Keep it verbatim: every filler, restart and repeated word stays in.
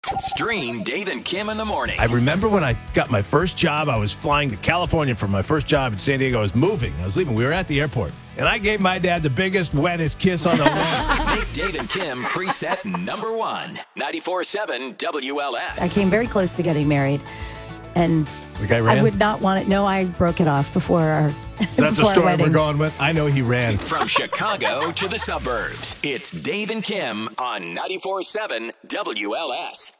Stream Dave and Kim in the morning. I remember when I got my first job, I was flying to California for my first job in San Diego. I was moving. I was leaving. We were at the airport. And I gave my dad the biggest, wettest kiss on the lips. Make Dave and Kim preset number one. ninety-four point seven W L S. I came very close to getting married. And the guy ran? I would not want it. No, I broke it off before our That's the story we're going with. I know he ran. From Chicago to the suburbs, it's Dave and Kim on ninety-four point seven W L S.